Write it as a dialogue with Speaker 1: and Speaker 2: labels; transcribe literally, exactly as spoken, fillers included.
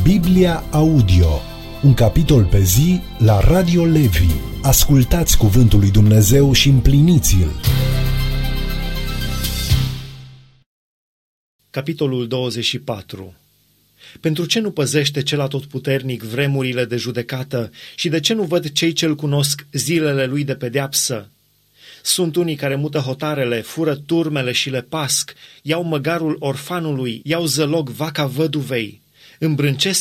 Speaker 1: Biblia Audio, un capitol pe zi la Radio Levi. Ascultați cuvântul lui Dumnezeu și împliniți-l.
Speaker 2: Capitolul douăzeci și patru. Pentru ce nu păzește cel atotputernic vremurile de judecată și de ce nu văd cei ce-l cunosc zilele lui de pedeapsă? Sunt unii care mută hotarele, fură turmele și le pasc, iau măgarul orfanului, iau zălog vaca văduvei, îmbrâncesc